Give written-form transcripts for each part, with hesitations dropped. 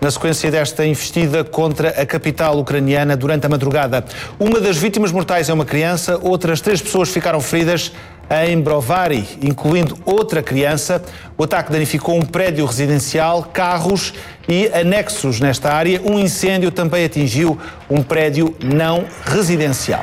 na sequência desta investida contra a capital ucraniana durante a madrugada. Uma das vítimas mortais é uma criança, outras 3 pessoas ficaram feridas em Brovary, incluindo outra criança. O ataque danificou um prédio residencial, carros e anexos nesta área. Um incêndio também atingiu um prédio não residencial.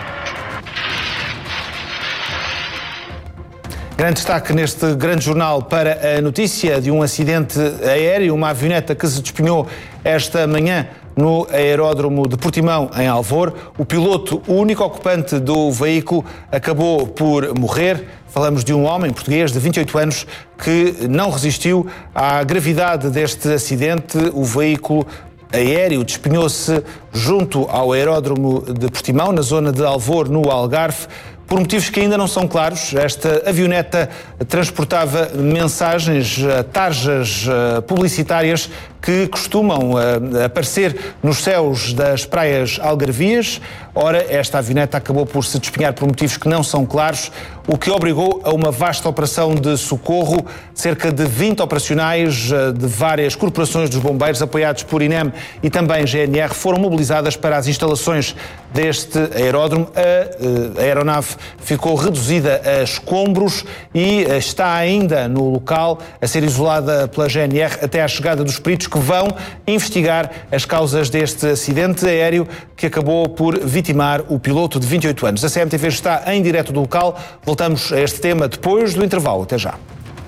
Grande destaque neste grande jornal para a notícia de um acidente aéreo, uma avioneta que se despenhou esta manhã no aeródromo de Portimão, em Alvor. O piloto, o único ocupante do veículo, acabou por morrer. Falamos de um homem português de 28 anos que não resistiu à gravidade deste acidente. O veículo aéreo despenhou-se junto ao aeródromo de Portimão, na zona de Alvor, no Algarve. Por motivos que ainda não são claros, esta avioneta transportava mensagens, tarjas publicitárias que costumam aparecer nos céus das praias algarvias. Ora, esta avioneta acabou por se despenhar por motivos que não são claros, o que obrigou a uma vasta operação de socorro. Cerca de 20 operacionais de várias corporações dos bombeiros, apoiados por INEM e também GNR, foram mobilizadas para as instalações deste aeródromo. A aeronave ficou reduzida a escombros e está ainda no local a ser isolada pela GNR até à chegada dos peritos que vão investigar as causas deste acidente aéreo que acabou por vitimar o piloto de 28 anos. A CMTV está em direto do local. Voltamos a este tema depois do intervalo. Até já.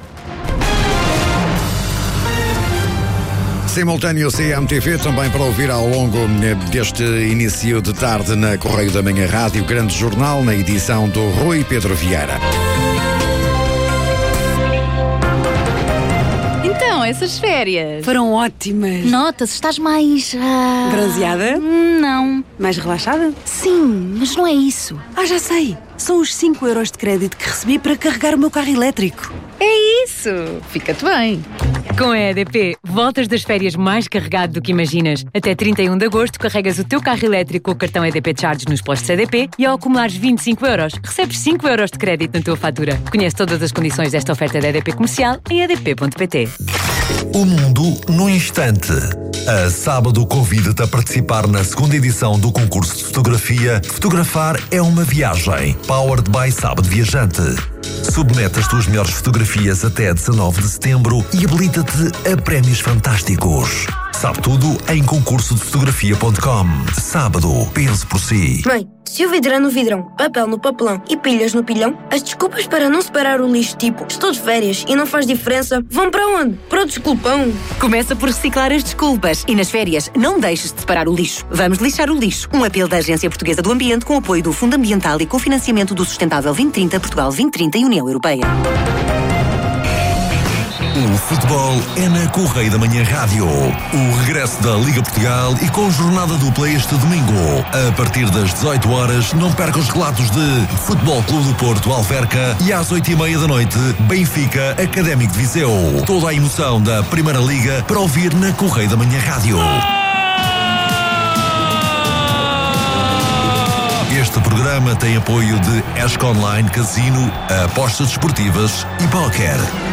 Simultâneo CMTV, também para ouvir ao longo deste início de tarde na Correio da Manhã Rádio, grande jornal, na edição do Rui Pedro Vieira. Então, essas férias foram ótimas. Nota-se, estás mais... bronzeada? Não. Mais relaxada? Sim, mas não é isso. Já sei. São os 5 euros de crédito que recebi para carregar o meu carro elétrico. É isso. Fica-te bem. Com a EDP, voltas das férias mais carregado do que imaginas. Até 31 de agosto, carregas o teu carro elétrico com o cartão EDP Charge nos postos EDP e ao acumulares 25 euros, recebes 5 euros de crédito na tua fatura. Conhece todas as condições desta oferta da EDP Comercial em edp.pt. O mundo no instante. A Sábado convida-te a participar na segunda edição do concurso de fotografia Fotografar é uma Viagem, Powered by Sábado Viajante. Submete as tuas melhores fotografias até 19 de setembro e habilita-te a prémios fantásticos. Sabe tudo em concursodefotografia.com. Sábado, pense por si. Mãe, se o vidro é no vidrão, papel no papelão e pilhas no pilhão, as desculpas para não separar o lixo, tipo estou de férias e não faz diferença, vão para onde? Para o desculpão. Começa por reciclar as desculpas e nas férias não deixes de separar o lixo. Vamos lixar o lixo. Um apelo da Agência Portuguesa do Ambiente com apoio do Fundo Ambiental e cofinanciamento do Sustentável 2030, Portugal 2030 e União Europeia. O futebol é na Correio da Manhã Rádio. O regresso da Liga Portugal e com jornada dupla este domingo. A partir das 18 horas, não perca os relatos de Futebol Clube do Porto Alverca e às 8h30 da noite, Benfica Académico de Viseu. Toda a emoção da Primeira Liga para ouvir na Correio da Manhã Rádio. Este programa tem apoio de ESC Online Casino, apostas desportivas e póquer.